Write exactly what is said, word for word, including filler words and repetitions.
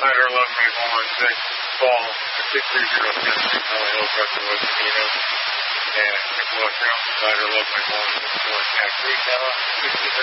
Cider Luxury one six Fall six three zero seven six Holly Hill, Preston, West Virginia. And Nicholas Cider Luxury one six four Jack Creek,